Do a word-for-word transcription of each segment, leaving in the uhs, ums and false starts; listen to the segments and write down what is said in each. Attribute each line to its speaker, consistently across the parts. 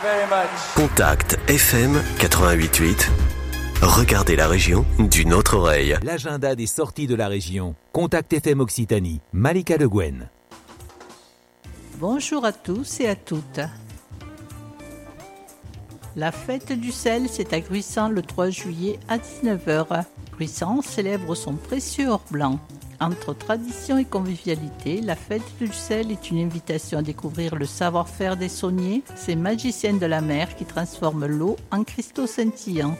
Speaker 1: very much.
Speaker 2: Contact F M quatre-vingt-huit virgule huit. Regardez la région d'une autre oreille.
Speaker 3: L'agenda des sorties de la région. Contact F M Occitanie. Malika Le Guen.
Speaker 4: Bonjour à tous et à toutes. La fête du sel, c'est à Gruissant le trois juillet à dix-neuf heures. Gruissant célèbre son précieux or blanc. Entre tradition et convivialité, la fête du sel est une invitation à découvrir le savoir-faire des sauniers, ces magiciens de la mer qui transforment l'eau en cristaux scintillants.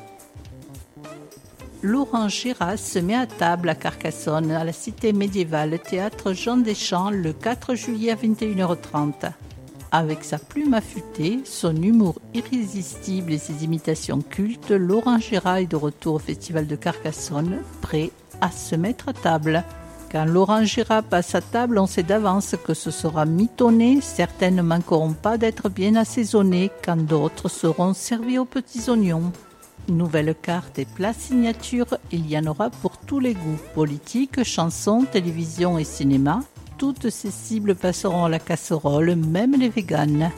Speaker 4: Laurent Gérard se met à table à Carcassonne, à la cité médiévale Théâtre Jean Deschamps, le quatre juillet à vingt et une heures trente. Avec sa plume affûtée, son humour irrésistible et ses imitations cultes, Laurent Gérard est de retour au Festival de Carcassonne, prêt à se mettre à table. Quand Laurent Gérard passe à table, on sait d'avance que ce sera mitonné, certains ne manqueront pas d'être bien assaisonnés, quand d'autres seront servis aux petits oignons. Nouvelles cartes et plats signatures, il y en aura pour tous les goûts. Politique, chansons, télévision et cinéma, toutes ces cibles passeront à la casserole, même les véganes.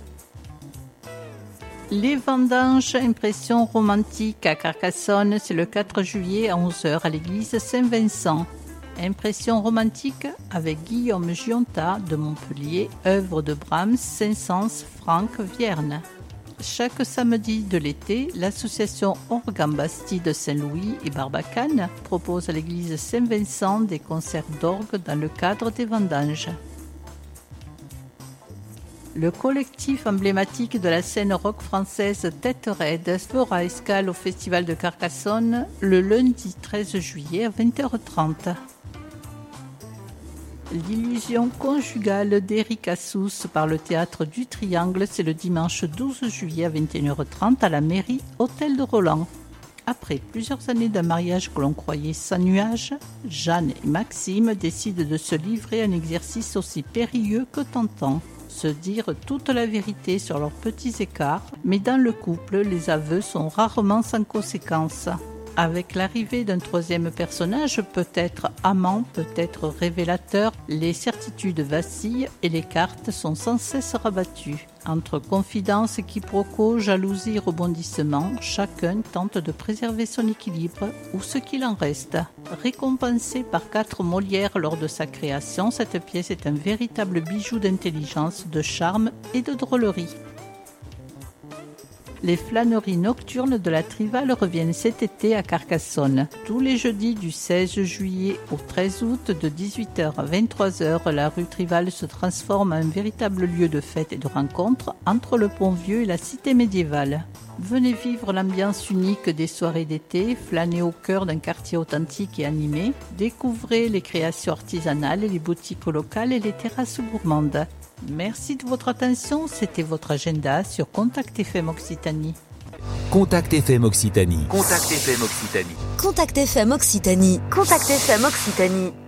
Speaker 4: Les vendanges, impression romantique à Carcassonne, c'est le quatre juillet à onze heures à l'église Saint-Vincent. Impression romantique avec Guillaume Gionta de Montpellier, œuvre de Brahms, Saint-Saëns, Franck, Vierne. Chaque samedi de l'été, l'association Organ Bastide de Saint-Louis et Barbacane propose à l'église Saint-Vincent des concerts d'orgue dans le cadre des vendanges. Le collectif emblématique de la scène rock française Tête Raide fera escale au Festival de Carcassonne le lundi treize juillet à vingt heures trente. L'illusion conjugale d'Éric Assous par le théâtre du Triangle, c'est le dimanche douze juillet à vingt et une heures trente à la mairie Hôtel de Roland. Après plusieurs années d'un mariage que l'on croyait sans nuage, Jeanne et Maxime décident de se livrer à un exercice aussi périlleux que tentant. Se dire toute la vérité sur leurs petits écarts, mais dans le couple, les aveux sont rarement sans conséquences. Avec l'arrivée d'un troisième personnage, peut-être amant, peut-être révélateur, les certitudes vacillent et les cartes sont sans cesse rabattues. Entre confidences, quiproquos, jalousie, rebondissements, chacun tente de préserver son équilibre ou ce qu'il en reste. Récompensée par quatre Molières lors de sa création, cette pièce est un véritable bijou d'intelligence, de charme et de drôlerie. Les flâneries nocturnes de la Trivale reviennent cet été à Carcassonne. Tous les jeudis du seize juillet au treize août de dix-huit heures à vingt-trois heures, la rue Trivale se transforme en un véritable lieu de fête et de rencontre entre le Pont-Vieux et la cité médiévale. Venez vivre l'ambiance unique des soirées d'été, flâner au cœur d'un quartier authentique et animé, découvrez les créations artisanales, les boutiques locales et les terrasses gourmandes. Merci de votre attention, c'était votre agenda sur Contact F M Occitanie.
Speaker 3: Contact F M Occitanie.
Speaker 2: Contact F M Occitanie.
Speaker 5: Contact F M Occitanie. Contact F M Occitanie.